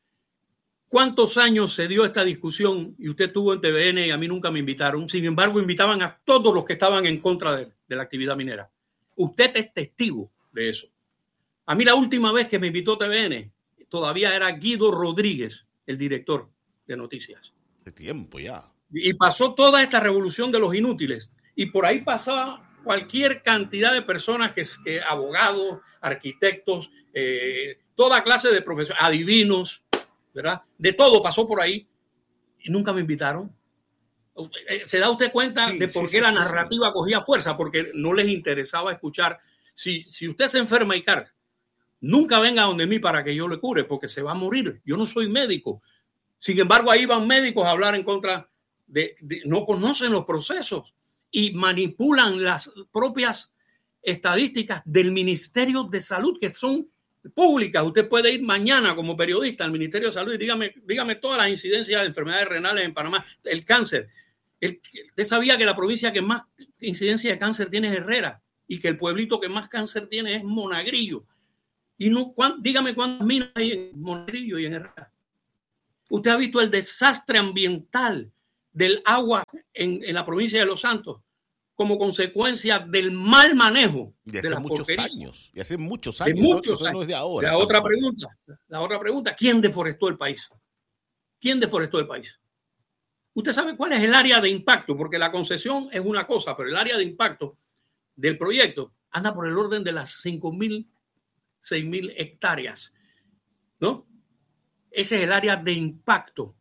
¿Cuántos años se dio esta discusión y usted estuvo en T V N y a mí nunca me invitaron? Sin embargo, invitaban a todos los que estaban en contra de, de la actividad minera. Usted es testigo de eso. A mí la última vez que me invitó T V N, todavía era Guido Rodríguez, el director de noticias. De tiempo ya. Y pasó toda esta revolución de los inútiles. Y por ahí pasaba cualquier cantidad de personas, que, que abogados, arquitectos, eh, toda clase de profesores, adivinos, ¿verdad? De todo pasó por ahí y nunca me invitaron. ¿Se da usted cuenta sí, de por sí, qué sí, la sí, narrativa sí. cogía fuerza? Porque no les interesaba escuchar. Si, si usted se enferma, Icar, nunca venga donde mí para que yo le cure, porque se va a morir. Yo no soy médico. Sin embargo, ahí van médicos a hablar en contra de, de, no conocen los procesos y manipulan las propias estadísticas del Ministerio de Salud, que son públicas. Usted puede ir mañana como periodista al Ministerio de Salud y dígame, dígame todas las incidencias de enfermedades renales en Panamá, el cáncer. El, usted sabía que la provincia que más incidencia de cáncer tiene es Herrera. y que el pueblito que más cáncer tiene es Monagrillo. Y no, cuán, dígame cuántas minas hay en Monagrillo y en Herrera. Usted ha visto el desastre ambiental del agua en, en la provincia de Los Santos como consecuencia del mal manejo de, de hace las muchos porquerías. años. Y hace muchos años. De muchos no, años. No es de ahora. La otra pregunta, la otra pregunta, ¿quién deforestó el país? ¿Quién deforestó el país? ¿Usted sabe cuál es el área de impacto? Porque la concesión es una cosa, pero el área de impacto del proyecto anda por el orden de las cinco mil, seis mil hectáreas, ¿no? Ese es el área de impacto.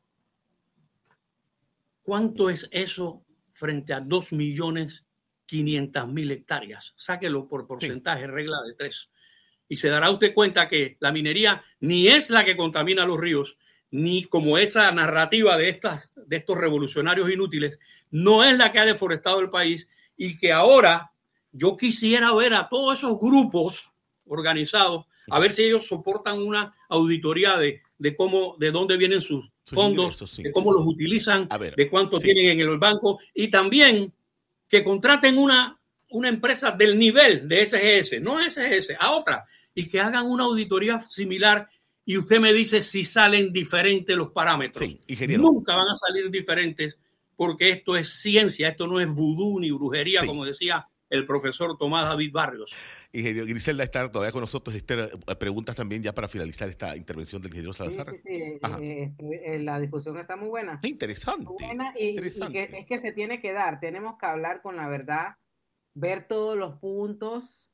¿Cuánto es eso frente a dos millones quinientas mil hectáreas? Sáquelo por porcentaje, sí. Regla de tres. Y se dará usted cuenta que la minería ni es la que contamina los ríos, ni como esa narrativa de, estas, de estos revolucionarios inútiles, no es la que ha deforestado el país, y que ahora yo quisiera ver a todos esos grupos organizados, a ver si ellos soportan una auditoría de, de cómo, de dónde vienen sus fondos, ingresos, sí. De cómo los utilizan, ver, de cuánto sí. tienen en el banco, y también que contraten una, una empresa del nivel de S G S, no a S G S, a otra, y que hagan una auditoría similar. Y usted me dice si salen diferentes los parámetros. Sí, nunca van a salir diferentes, porque esto es ciencia, esto no es vudú ni brujería, sí. Como decía el profesor Tomás David Barrios. Ingeniero Griselda está todavía con nosotros. Esther, preguntas también ya para finalizar esta intervención del ingeniero Salazar. Sí, sí, sí. Eh, eh, la discusión está muy buena. Interesante. Muy buena y, interesante. y que, es que se tiene que dar. Tenemos que hablar con la verdad, ver todos los puntos,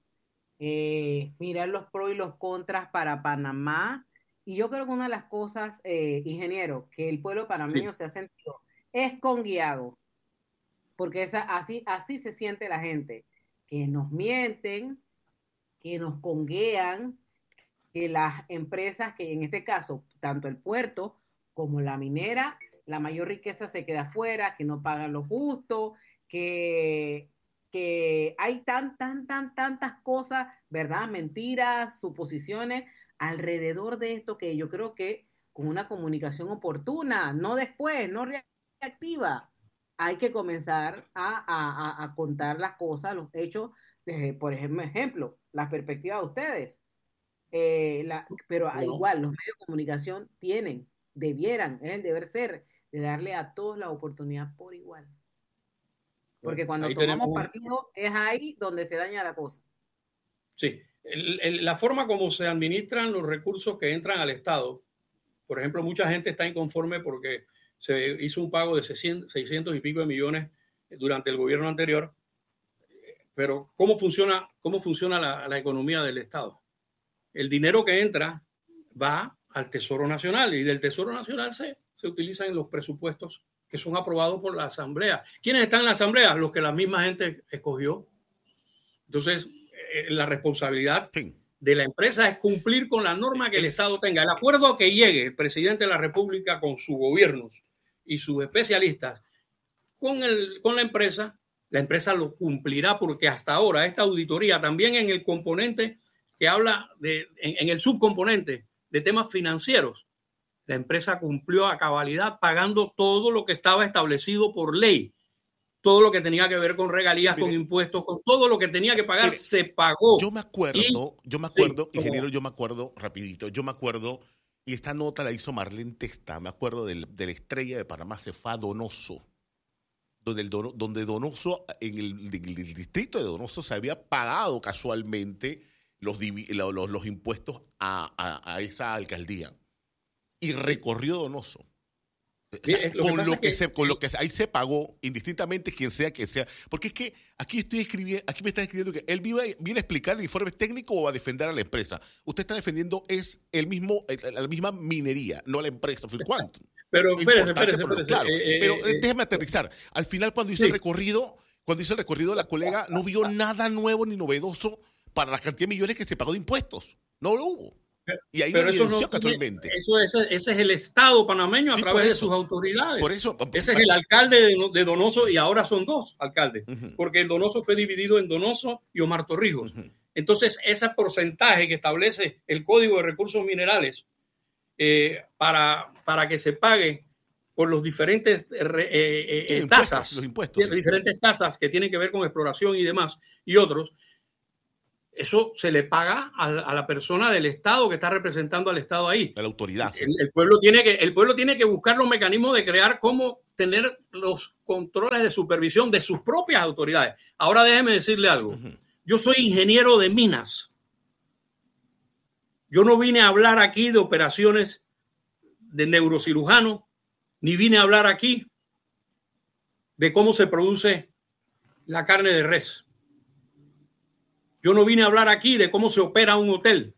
eh, mirar los pros y los contras para Panamá. Y yo creo que una de las cosas, eh, ingeniero, que el pueblo panameño sí. se ha sentido es conguiado, porque esa, así, así se siente la gente, que nos mienten, que nos conguean, que las empresas, que en este caso, tanto el puerto como la minera, la mayor riqueza se queda afuera, que no pagan lo justo, que, que hay tan, tan, tan, tantas cosas, ¿verdad? Mentiras, suposiciones alrededor de esto, que yo creo que con una comunicación oportuna, no después, no reactiva, hay que comenzar a, a, a contar las cosas, los hechos, desde, por ejemplo, la perspectiva de ustedes. Eh, la, pero no. Igual, los medios de comunicación tienen, debieran, es el deber ser, de darle a todos la oportunidad por igual. Porque cuando ahí tomamos tenemos... partido, es ahí donde se daña la cosa. Sí. El, el, la forma como se administran los recursos que entran al Estado, por ejemplo, mucha gente está inconforme porque se hizo un pago de seiscientos y pico de millones durante el gobierno anterior, pero ¿cómo funciona, cómo funciona la, la economía del Estado? El dinero que entra va al Tesoro Nacional, y del Tesoro Nacional se, se utiliza en los presupuestos que son aprobados por la Asamblea. ¿Quiénes están en la Asamblea? Los que la misma gente escogió. Entonces, la responsabilidad sí. de la empresa es cumplir con la norma que el Estado tenga. El acuerdo que llegue el presidente de la República con sus gobiernos y sus especialistas con, el, con la empresa, la empresa lo cumplirá, porque hasta ahora esta auditoría, también en el componente que habla de, en, en el subcomponente de temas financieros, la empresa cumplió a cabalidad pagando todo lo que estaba establecido por ley. Todo lo que tenía que ver con regalías, mire, con impuestos, con todo lo que tenía que pagar, mire, se pagó. Yo me acuerdo, y, yo me acuerdo, sí, ingeniero, yo me acuerdo, rapidito, yo me acuerdo, y esta nota la hizo Marlene Testa, me acuerdo del, de la Estrella de Panamá, se fue a Donoso, donde, el Dono, donde Donoso, en el, en el distrito de Donoso, se había pagado casualmente los, los, los impuestos a, a, a esa alcaldía, y recorrió Donoso. O sea, lo con, lo que que, se, con lo que ahí se pagó, indistintamente quien sea que sea. Porque es que aquí estoy escribiendo, aquí me están escribiendo que él viene, viene a explicar el informe técnico o a defender a la empresa. Usted está defendiendo es el mismo, la misma minería, no a la empresa. ¿Cuánto? Pero espérese, espérese, espérese. Claro, eh, pero eh, déjeme aterrizar. Al final, cuando hizo sí. el recorrido, cuando hizo el recorrido, la colega no vio nada nuevo ni novedoso para la cantidad de millones que se pagó de impuestos. No lo hubo. Y ahí pero lo eso no, casualmente. Eso, ese, ese es el Estado panameño a sí, través de sus autoridades. Por eso, ese es el alcalde de, de Donoso, y ahora son dos alcaldes, uh-huh. porque el Donoso fue dividido en Donoso y Omar Torrijos. Uh-huh. Entonces, ese porcentaje que establece el Código de Recursos Minerales eh, para, para que se pague por los diferentes eh, eh, tasas, los impuestos, sí. diferentes tasas que tienen que ver con exploración y demás, y otros, eso se le paga a, a la persona del Estado que está representando al Estado ahí. A la autoridad. Sí. El, el, pueblo tiene que, el pueblo tiene que buscar los mecanismos de crear cómo tener los controles de supervisión de sus propias autoridades. Ahora déjeme decirle algo. Uh-huh. Yo soy ingeniero de minas. Yo no vine a hablar aquí de operaciones de neurocirujano, ni vine a hablar aquí de cómo se produce la carne de res. Yo no vine a hablar aquí de cómo se opera un hotel.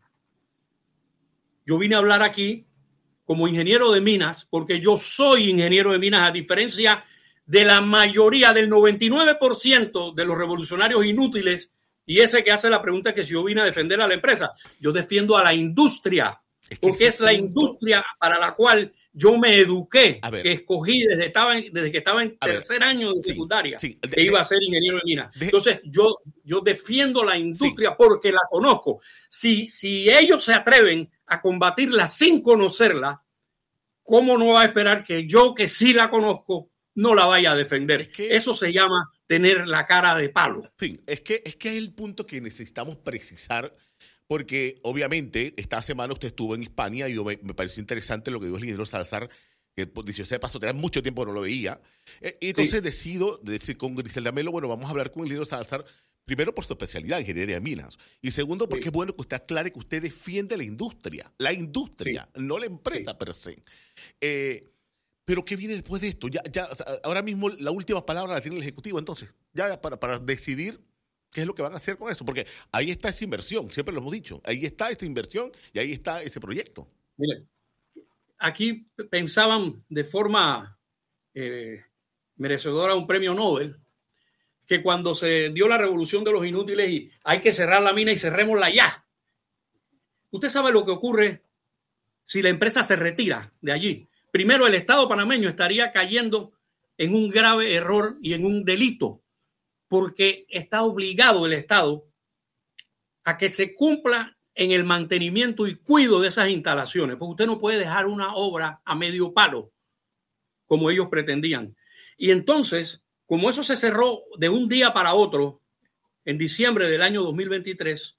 Yo vine a hablar aquí como ingeniero de minas, porque yo soy ingeniero de minas, a diferencia de la mayoría, del noventa y nueve por ciento de los revolucionarios inútiles, y ese que hace la pregunta es que si yo vine a defender a la empresa. Yo defiendo a la industria, es que porque es la punto... industria para la cual yo me eduqué, que escogí desde, estaba en, desde que estaba en a tercer ver. año de secundaria, sí, sí. De, que iba a ser ingeniero de minas. De, Entonces, yo, yo defiendo la industria sí. porque la conozco. Si, si ellos se atreven a combatirla sin conocerla, ¿cómo no va a esperar que yo, que sí la conozco, no la vaya a defender? Es que, eso se llama tener la cara de palo. Sí, es que, es que es el punto que necesitamos precisar. Porque obviamente esta semana usted estuvo en Hispania y yo me, me pareció interesante lo que dijo el ingeniero Salazar, que dicho sea de paso, tenía mucho tiempo que no lo veía. Eh, y entonces sí. decido decir con Griselda Melo, bueno, vamos a hablar con el ingeniero Salazar, primero por su especialidad, ingeniería de minas, y segundo porque sí. es bueno que usted aclare que usted defiende la industria, la industria, sí. no la empresa sí. per se. Eh, pero ¿qué viene después de esto? Ya, ya, o sea, ahora mismo la última palabra la tiene el Ejecutivo, entonces, ya para, para decidir ¿qué es lo que van a hacer con eso? Porque ahí está esa inversión, siempre lo hemos dicho. Ahí está esa inversión y ahí está ese proyecto. Mire, aquí pensaban de forma eh, merecedora un premio Nobel que cuando se dio la revolución de los inútiles y hay que cerrar la mina y cerrémosla ya. Usted sabe lo que ocurre si la empresa se retira de allí. Primero, el Estado panameño estaría cayendo en un grave error y en un delito, porque está obligado el Estado a que se cumpla en el mantenimiento y cuidado de esas instalaciones, porque usted no puede dejar una obra a medio palo, como ellos pretendían. Y entonces, como eso se cerró de un día para otro, en diciembre del año dos mil veintitrés,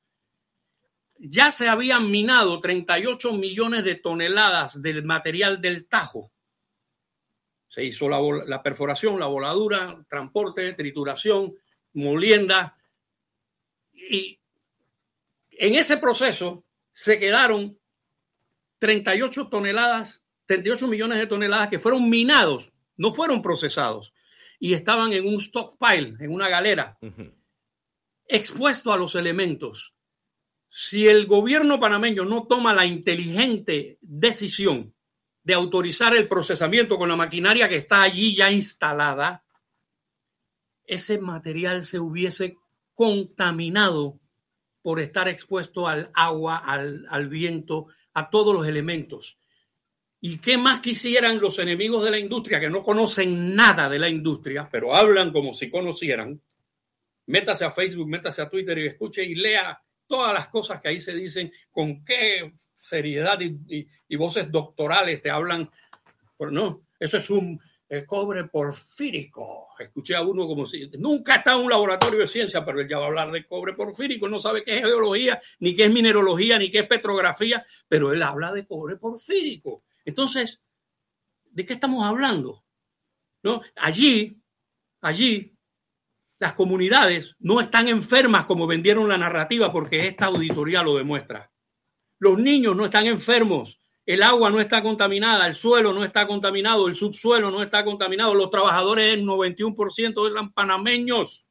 ya se habían minado treinta y ocho millones de toneladas del material del Tajo. Se hizo la, la perforación, la voladura, transporte, trituración, molienda, y en ese proceso se quedaron treinta y ocho toneladas, treinta y ocho millones de toneladas que fueron minados, no fueron procesados, y estaban en un stockpile, en una galera, uh-huh. expuesto a los elementos. Si el gobierno panameño no toma la inteligente decisión de autorizar el procesamiento con la maquinaria que está allí ya instalada, ese material se hubiese contaminado por estar expuesto al agua, al, al viento, a todos los elementos. ¿Y qué más quisieran los enemigos de la industria que no conocen nada de la industria, pero hablan como si conocieran? Métase a Facebook, métase a Twitter y escuche y lea todas las cosas que ahí se dicen, con qué seriedad y, y, y voces doctorales te hablan. Pero no, eso es un el cobre porfírico. Escuché a uno como si nunca está en un laboratorio de ciencia, pero él ya va a hablar de cobre porfírico, no sabe qué es geología, ni qué es mineralogía, ni qué es petrografía, pero él habla de cobre porfírico. Entonces, ¿de qué estamos hablando? ¿No? Allí, allí, las comunidades no están enfermas como vendieron la narrativa, porque esta auditoría lo demuestra. Los niños no están enfermos. El agua no está contaminada, el suelo no está contaminado, el subsuelo no está contaminado. Los trabajadores, el noventa y uno por ciento eran panameños.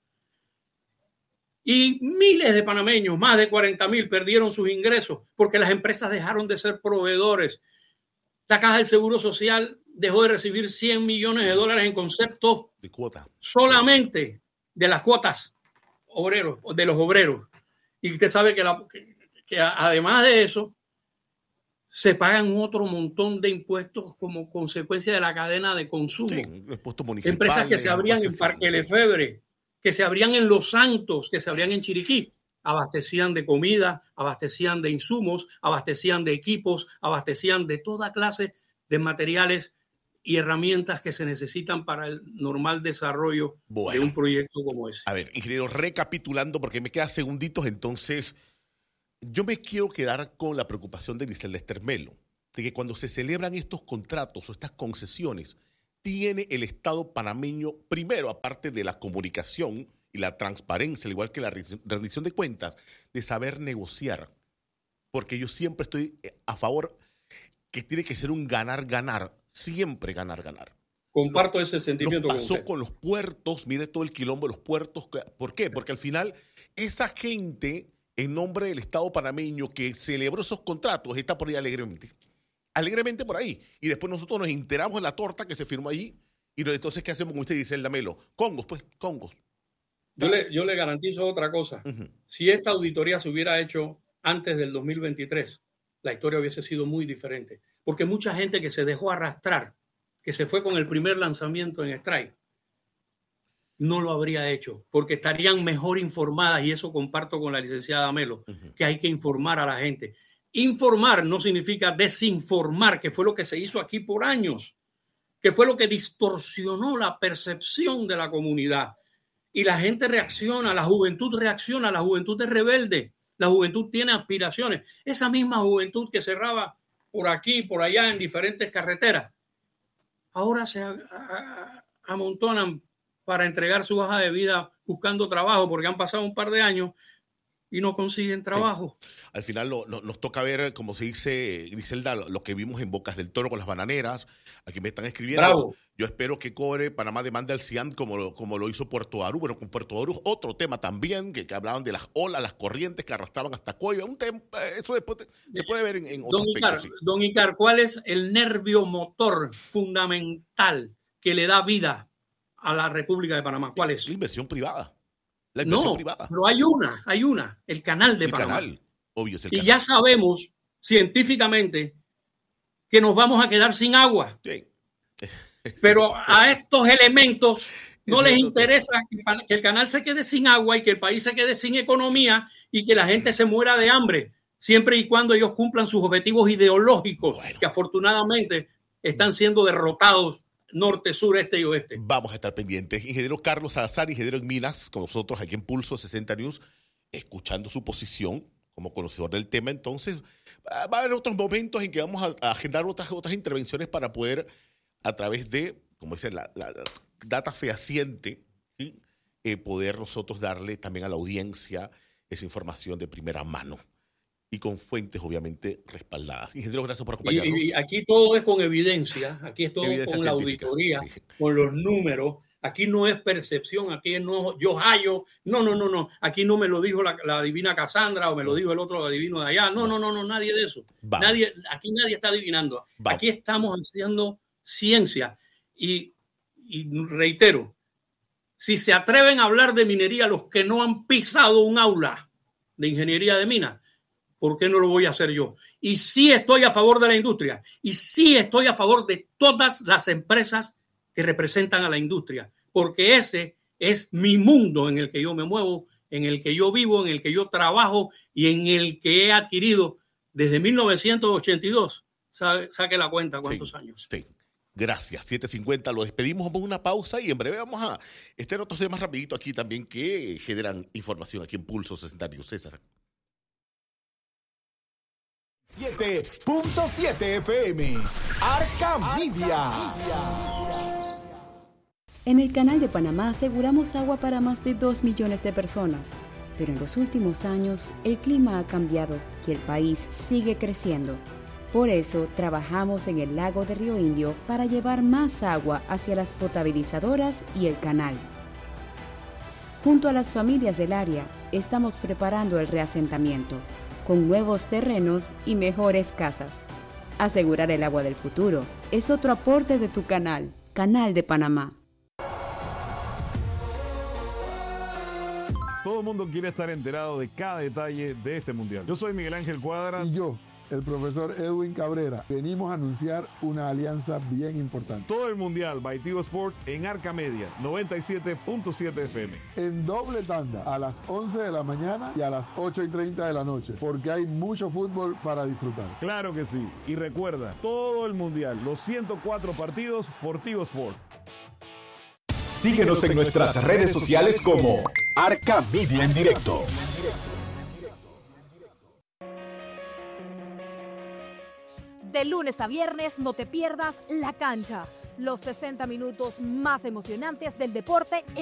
Y miles de panameños, más de cuarenta mil, perdieron sus ingresos porque las empresas dejaron de ser proveedores. La Caja del Seguro Social dejó de recibir cien millones de dólares en concepto de cuota solamente de las cuotas obreros, de los obreros. Y usted sabe que, la, que, que además de eso, se pagan otro montón de impuestos como consecuencia de la cadena de consumo. Sí, empresas que se abrían en Parque Lefebvre, que se abrían en Los Santos, que se abrían en Chiriquí, abastecían de comida, abastecían de insumos, abastecían de equipos, abastecían de toda clase de materiales y herramientas que se necesitan para el normal desarrollo bueno, de un proyecto como ese. A ver, ingeniero, recapitulando, porque me quedan segunditos, entonces yo me quiero quedar con la preocupación de Griselda Estermelo, de que cuando se celebran estos contratos o estas concesiones, tiene el Estado panameño, primero, aparte de la comunicación y la transparencia, al igual que la rendición de cuentas, de saber negociar. Porque yo siempre estoy a favor que tiene que ser un ganar-ganar, siempre ganar-ganar. Comparto lo, ese sentimiento. Nos pasó con, usted. con los puertos, mire todo el quilombo de los puertos. ¿Por qué? Porque al final esa gente, en nombre del Estado panameño que celebró esos contratos, está por ahí alegremente. Alegremente por ahí. Y después nosotros nos enteramos de la torta que se firmó allí. Y entonces, ¿qué hacemos con usted, Griselda Melo? Congos, pues, Congos. Yo le, yo le garantizo otra cosa. Uh-huh. Si esta auditoría se hubiera hecho antes del dos mil veintitrés, la historia hubiese sido muy diferente. Porque mucha gente que se dejó arrastrar, que se fue con el primer lanzamiento en Strike, no lo habría hecho, porque estarían mejor informadas, y eso comparto con la licenciada Melo, uh-huh. que hay que informar a la gente. Informar no significa desinformar, que fue lo que se hizo aquí por años, que fue lo que distorsionó la percepción de la comunidad. Y la gente reacciona, la juventud reacciona, la juventud es rebelde, la juventud tiene aspiraciones. Esa misma juventud que cerraba por aquí, por allá, en diferentes carreteras, ahora se a, a, amontonan para entregar su hoja de vida buscando trabajo, porque han pasado un par de años y no consiguen trabajo. Sí. Al final lo, lo, nos toca ver, como se dice, Griselda, lo, lo que vimos en Bocas del Toro con las bananeras. Aquí me están escribiendo. Bravo. Yo espero que cobre Panamá demanda al C I A N como lo, como lo hizo Puerto Arú. Bueno, con Puerto Arú otro tema también, que, que hablaban de las olas, las corrientes que arrastraban hasta Coiba. Un tema, eso después te, se puede ver en, en otros don Icar, sí. Don Icar, ¿cuál es el nervio motor fundamental que le da vida a la República de Panamá? ¿Cuál es? La inversión privada. La inversión no, privada. pero hay una, hay una, el canal de el Panamá. Canal, obvio, es el y canal. ya sabemos científicamente que nos vamos a quedar sin agua. Sí. Pero a estos elementos no les interesa que el canal se quede sin agua y que el país se quede sin economía y que la gente se muera de hambre, siempre y cuando ellos cumplan sus objetivos ideológicos, bueno, que afortunadamente están siendo derrotados norte, sur, este y oeste. Vamos a estar pendientes. Ingeniero Carlos Salazar, ingeniero en Minas, con nosotros aquí en Pulso sesenta News, escuchando su posición como conocedor del tema. Entonces, va a haber otros momentos en que vamos a, a agendar otras, otras intervenciones para poder, a través de, como dice, la, la, la data fehaciente, ¿sí? eh, poder nosotros darle también a la audiencia esa información de primera mano. Y con fuentes, obviamente, respaldadas. Ingeniero, gracias por acompañarnos. Y, y aquí todo es con evidencia, aquí es todo evidencia con científica. La auditoría, sí. con los números. Aquí no es percepción, aquí no yo hallo. No, no, no, no. Aquí no me lo dijo la, la divina Cassandra o me lo dijo el otro adivino de allá. No, no, no, no, nadie de eso. Nadie, aquí nadie está adivinando. Vamos. Aquí estamos haciendo ciencia. Y, y reitero, si se atreven a hablar de minería los que no han pisado un aula de ingeniería de minas, ¿por qué no lo voy a hacer yo? Y sí estoy a favor de la industria. Y sí estoy a favor de todas las empresas que representan a la industria. Porque ese es mi mundo en el que yo me muevo, en el que yo vivo, en el que yo trabajo y en el que he adquirido desde mil novecientos ochenta y dos. Sabe, saque la cuenta cuántos sí, años. Sí. Gracias. siete cincuenta. Lo despedimos con una pausa y en breve vamos a estar otros temas rapidito aquí también que generan información aquí en Pulso sesenta News. César. siete punto siete F M. Arca Media. En el Canal de Panamá aseguramos agua para más de dos millones de personas. Pero en los últimos años, el clima ha cambiado y el país sigue creciendo. Por eso, trabajamos en el lago de Río Indio para llevar más agua hacia las potabilizadoras y el canal. Junto a las familias del área, estamos preparando el reasentamiento, con nuevos terrenos y mejores casas. Asegurar el agua del futuro es otro aporte de tu canal, Canal de Panamá. Todo el mundo quiere estar enterado de cada detalle de este mundial. Yo soy Miguel Ángel Cuadra. Y yo, el profesor Edwin Cabrera. Venimos a anunciar una alianza bien importante. Todo el mundial by Tigo Sports en Arca Media, noventa y siete punto siete F M. En doble tanda, a las once de la mañana y a las ocho y treinta de la noche, porque hay mucho fútbol para disfrutar. Claro que sí. Y recuerda, todo el mundial, los ciento cuatro partidos por Tigo Sports. Síguenos en nuestras redes sociales como Arca Media en Directo. De lunes a viernes no te pierdas La Cancha, los sesenta minutos más emocionantes del deporte en